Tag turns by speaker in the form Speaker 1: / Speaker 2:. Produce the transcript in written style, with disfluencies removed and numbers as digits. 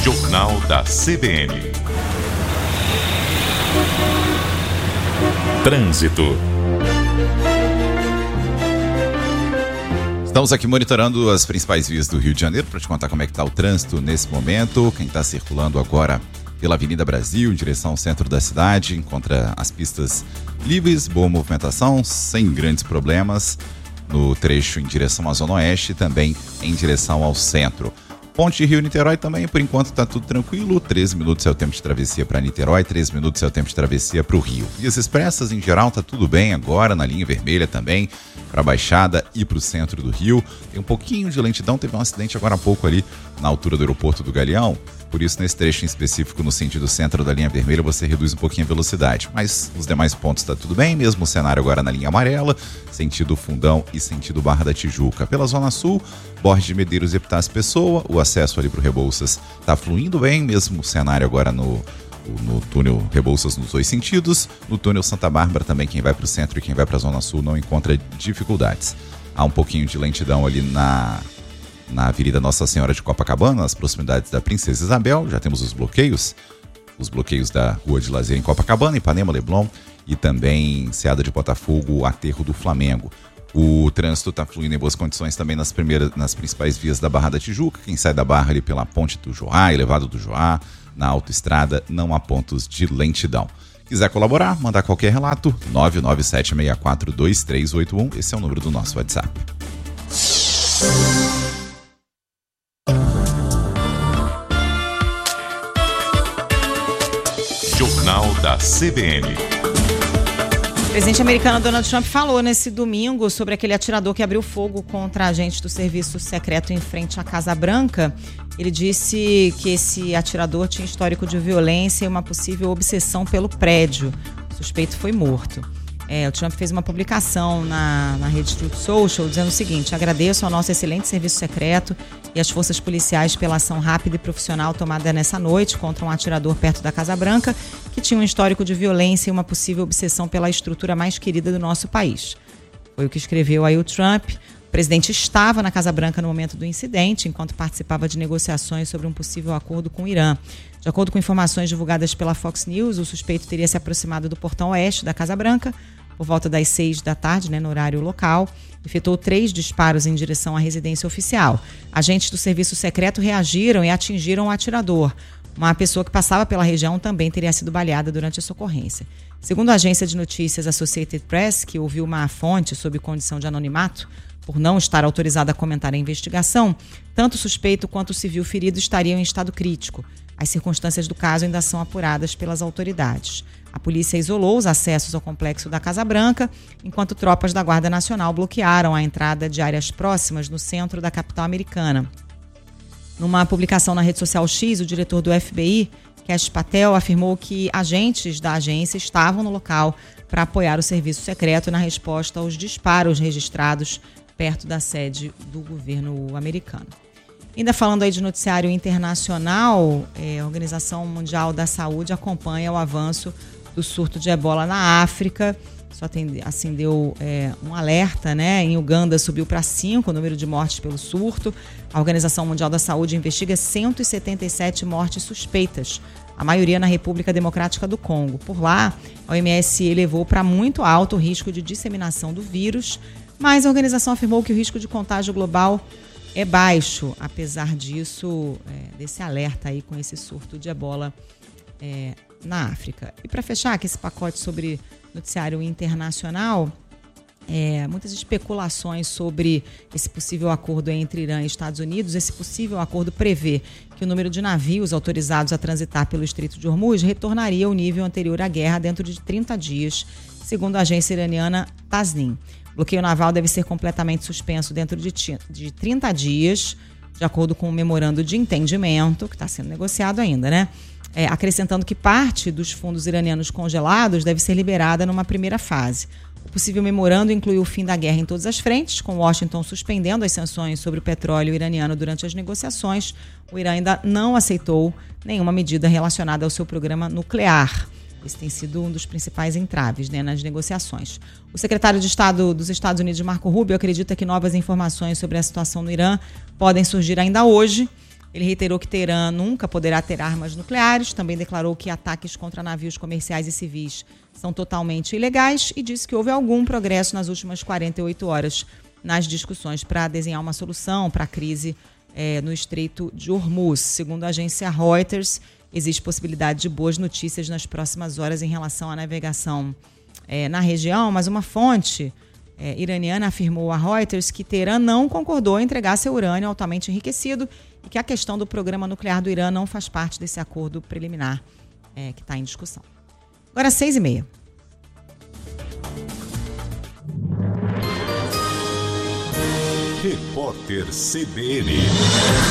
Speaker 1: Jornal da CBN. Trânsito.
Speaker 2: Estamos aqui monitorando as principais vias do Rio de Janeiro para te contar como é que está o trânsito nesse momento. Quem está circulando agora pela Avenida Brasil, em direção ao centro da cidade, encontra as pistas livres, boa movimentação, sem grandes problemas. No trecho em direção à Zona Oeste e também em direção ao centro. Ponte Rio-Niterói também, por enquanto está tudo tranquilo. 13 minutos é o tempo de travessia para Niterói, 13 minutos é o tempo de travessia para o Rio. Vias expressas, em geral, está tudo bem agora, na linha vermelha também, para a Baixada e para o centro do Rio. Tem um pouquinho de lentidão, teve um acidente agora há pouco ali na altura do aeroporto do Galeão. Por isso, nesse trecho em específico, no sentido centro da linha vermelha, você reduz um pouquinho a velocidade. Mas os demais pontos está tudo bem, mesmo o cenário agora na linha amarela, sentido Fundão e sentido Barra da Tijuca. Pela Zona Sul, Borges de Medeiros e Epitácio Pessoa, o acesso ali para o Rebouças está fluindo bem, mesmo o cenário agora no túnel Rebouças nos dois sentidos. No túnel Santa Bárbara também, quem vai para o centro e quem vai para a Zona Sul não encontra dificuldades. Há um pouquinho de lentidão ali na Avenida Nossa Senhora de Copacabana, nas proximidades da Princesa Isabel. Já temos os bloqueios da Rua de Lazer em Copacabana, Ipanema, Leblon e também Seada de Botafogo, Aterro do Flamengo. O trânsito está fluindo em boas condições também nas principais vias da Barra da Tijuca. Quem sai da Barra ali pela Ponte do Joá, Elevado do Joá, na autoestrada, não há pontos de lentidão. Quiser colaborar, mandar qualquer relato, 997642381, esse é o número do nosso WhatsApp.
Speaker 1: Jornal da CBN.
Speaker 3: O presidente americano Donald Trump falou nesse domingo sobre aquele atirador que abriu fogo contra agentes do serviço secreto em frente à Casa Branca. Ele disse que esse atirador tinha histórico de violência e uma possível obsessão pelo prédio. O suspeito foi morto. O Trump fez uma publicação na rede Truth Social dizendo o seguinte: agradeço ao nosso excelente serviço secreto e às forças policiais pela ação rápida e profissional tomada nessa noite contra um atirador perto da Casa Branca que tinha um histórico de violência e uma possível obsessão pela estrutura mais querida do nosso país. Foi o que escreveu aí o Trump. O presidente estava na Casa Branca no momento do incidente, enquanto participava de negociações sobre um possível acordo com o Irã. De acordo com informações divulgadas pela Fox News, o suspeito teria se aproximado do portão oeste da Casa Branca por volta das 6 da tarde, no horário local, efetuou 3 disparos em direção à residência oficial. Agentes do serviço secreto reagiram e atingiram o atirador. Uma pessoa que passava pela região também teria sido baleada durante essa ocorrência. Segundo a agência de notícias Associated Press, que ouviu uma fonte sob condição de anonimato, por não estar autorizada a comentar a investigação, tanto o suspeito quanto o civil ferido estariam em estado crítico. As circunstâncias do caso ainda são apuradas pelas autoridades. A polícia isolou os acessos ao complexo da Casa Branca, enquanto tropas da Guarda Nacional bloquearam a entrada de áreas próximas no centro da capital americana. Numa publicação na rede social X, o diretor do FBI, Kash Patel, afirmou que agentes da agência estavam no local para apoiar o serviço secreto na resposta aos disparos registrados perto da sede do governo americano. Ainda falando aí de noticiário internacional, a Organização Mundial da Saúde acompanha o avanço do surto de ebola na África. Só deu um alerta, né? Em Uganda subiu para 5 o número de mortes pelo surto. A Organização Mundial da Saúde investiga 177 mortes suspeitas, a maioria na República Democrática do Congo. Por lá, a OMS elevou para muito alto o risco de disseminação do vírus, mas a organização afirmou que o risco de contágio global é baixo, apesar disso, desse alerta aí com esse surto de ebola na África. E para fechar aqui esse pacote sobre noticiário internacional, muitas especulações sobre esse possível acordo entre Irã e Estados Unidos. Esse possível acordo prevê que o número de navios autorizados a transitar pelo Estreito de Hormuz retornaria ao nível anterior à guerra dentro de 30 dias, segundo a agência iraniana Tasnim. O bloqueio naval deve ser completamente suspenso dentro de 30 dias, de acordo com o memorando de entendimento, que está sendo negociado ainda, né? Acrescentando que parte dos fundos iranianos congelados deve ser liberada numa primeira fase. O possível memorando inclui o fim da guerra em todas as frentes, com Washington suspendendo as sanções sobre o petróleo iraniano durante as negociações. O Irã ainda não aceitou nenhuma medida relacionada ao seu programa nuclear. Esse tem sido um dos principais entraves, né, nas negociações. O secretário de Estado dos Estados Unidos, Marco Rubio, acredita que novas informações sobre a situação no Irã podem surgir ainda hoje. Ele reiterou que Teherã nunca poderá ter armas nucleares, também declarou que ataques contra navios comerciais e civis são totalmente ilegais e disse que houve algum progresso nas últimas 48 horas nas discussões para desenhar uma solução para a crise no Estreito de Hormuz. Segundo a agência Reuters, existe possibilidade de boas notícias nas próximas horas em relação à navegação na região, mas uma fonte iraniana afirmou a Reuters que Teherã não concordou em entregar seu urânio altamente enriquecido e que a questão do programa nuclear do Irã não faz parte desse acordo preliminar que está em discussão. Agora 6h30.
Speaker 1: Repórter CBN.